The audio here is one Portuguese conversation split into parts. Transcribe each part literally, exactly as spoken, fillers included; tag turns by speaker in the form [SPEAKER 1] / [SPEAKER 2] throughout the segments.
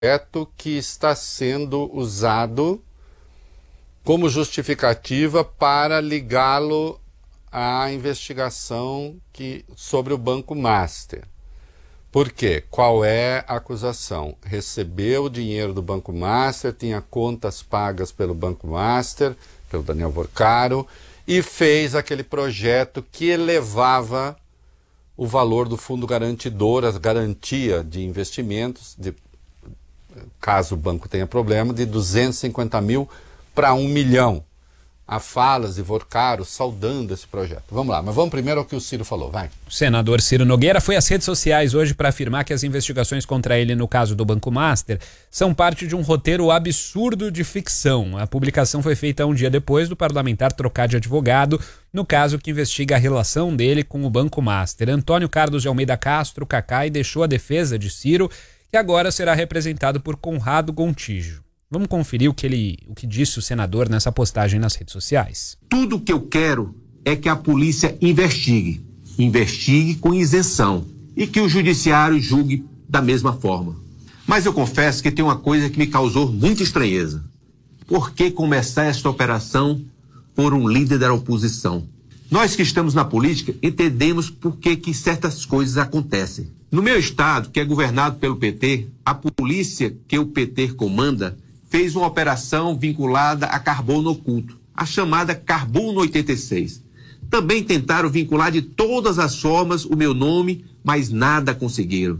[SPEAKER 1] projeto que está sendo usado como justificativa para ligá-lo à investigação que, sobre o Banco Master. Por quê? Qual é a acusação? Recebeu o dinheiro do Banco Master, tinha contas pagas pelo Banco Master, pelo Daniel Vorcaro, e fez aquele projeto que elevava o valor do fundo garantidor, a garantia de investimentos, de, caso o banco tenha problema, de duzentos e cinquenta mil para um milhão. Há falas de Vorcaro saudando esse projeto. Vamos lá, mas vamos primeiro ao que o Ciro falou, vai.
[SPEAKER 2] O senador Ciro Nogueira foi às redes sociais hoje para afirmar que as investigações contra ele no caso do Banco Master são parte de um roteiro absurdo de ficção. A publicação foi feita um dia depois do parlamentar trocar de advogado no caso que investiga a relação dele com o Banco Master. Antônio Carlos de Almeida Castro, Cacai, deixou a defesa de Ciro, que agora será representado por Conrado Gontijo. Vamos conferir o que, ele, o que disse o senador nessa postagem nas redes sociais.
[SPEAKER 3] Tudo o que eu quero é que a polícia investigue. Investigue com isenção. E que o judiciário julgue da mesma forma. Mas eu confesso que tem uma coisa que me causou muita estranheza. Por que começar esta operação por um líder da oposição? Nós que estamos na política entendemos por que, que certas coisas acontecem. No meu estado, que é governado pelo P T, a polícia que o P T comanda fez uma operação vinculada a carbono oculto, a chamada Carbono oitenta e seis. Também tentaram vincular de todas as formas o meu nome, mas nada conseguiram.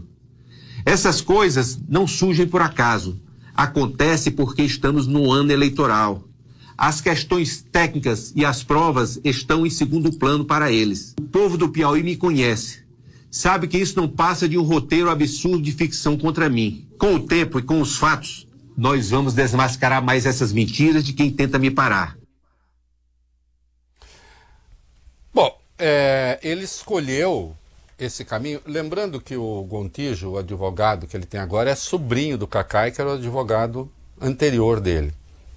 [SPEAKER 3] Essas coisas não surgem por acaso. Acontece porque estamos no ano eleitoral. As questões técnicas e as provas estão em segundo plano para eles. O povo do Piauí me conhece. Sabe que isso não passa de um roteiro absurdo de ficção contra mim. Com o tempo e com os fatos, nós vamos desmascarar mais essas mentiras de quem tenta me parar.
[SPEAKER 1] Bom, é, ele escolheu esse caminho. Lembrando que o Gontijo, o advogado que ele tem agora, é sobrinho do Cacai, que era o advogado anterior dele.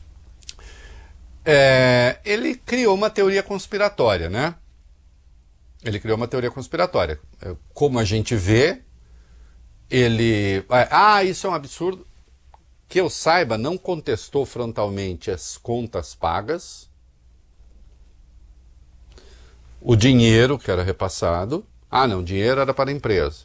[SPEAKER 1] É, ele criou uma teoria conspiratória, né? Ele criou uma teoria conspiratória. Como a gente vê, ele... Ah, isso é um absurdo. Que eu saiba, não contestou frontalmente as contas pagas, o dinheiro que era repassado. Ah, não, o dinheiro era para a empresa.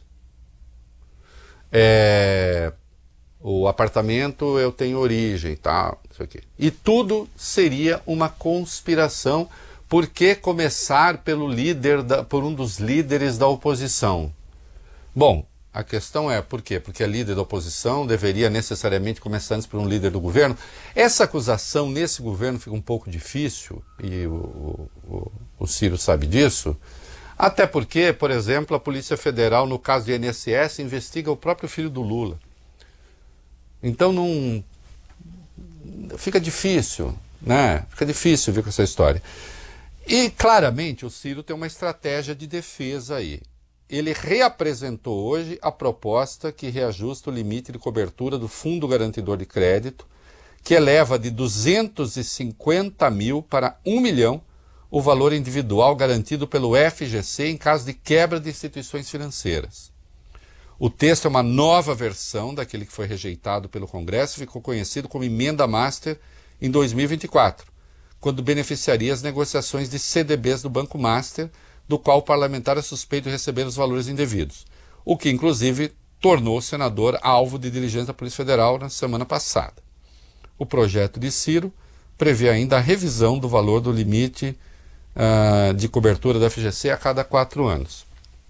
[SPEAKER 1] É, o apartamento eu tenho origem, tá, isso aqui. E tudo seria uma conspiração. Por que começar pelo líder da, por um dos líderes da oposição? Bom, a questão é, por quê? Porque a líder da oposição deveria necessariamente começar antes por um líder do governo. Essa acusação nesse governo fica um pouco difícil, e o, o, o Ciro sabe disso, até porque, por exemplo, a Polícia Federal, no caso do I N S S, investiga o próprio filho do Lula. Então não... fica difícil, né? Fica difícil vir com essa história. E, claramente, o Ciro tem uma estratégia de defesa aí. Ele reapresentou hoje a proposta que reajusta o limite de cobertura do Fundo Garantidor de Crédito, que eleva de duzentos e cinquenta mil para um milhão o valor individual garantido pelo F G C em caso de quebra de instituições financeiras. O texto é uma nova versão daquele que foi rejeitado pelo Congresso e ficou conhecido como Emenda Master em dois mil e vinte e quatro, quando beneficiaria as negociações de C D Bs do Banco Master, do qual o parlamentar é suspeito de receber os valores indevidos, o que, inclusive, tornou o senador alvo de diligência da Polícia Federal na semana passada. O projeto de Ciro prevê ainda a revisão do valor do limite uh, de cobertura da F G C a cada quatro anos.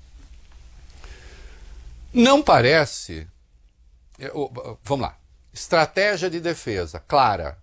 [SPEAKER 1] Não parece... Eu, vamos lá. Estratégia de defesa, clara.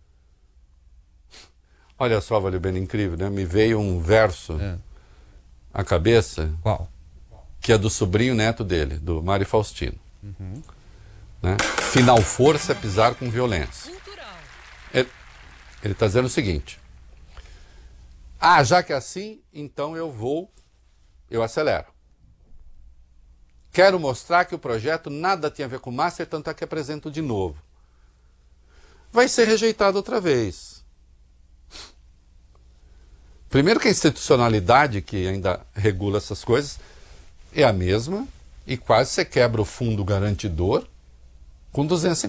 [SPEAKER 1] Olha só, Valeu Bem, incrível, né? Me veio um verso... É. A cabeça,
[SPEAKER 2] qual?
[SPEAKER 1] Que é do sobrinho neto dele, do Mário Faustino. Uhum. Né? Final força é pisar com violência. Ele está dizendo o seguinte: ah, já que é assim, então eu vou, eu acelero. Quero mostrar que o projeto nada tem a ver com o Master, tanto é que apresento de novo. Vai ser rejeitado outra vez. Primeiro que a institucionalidade que ainda regula essas coisas é a mesma, e quase você quebra o fundo garantidor, com duzentos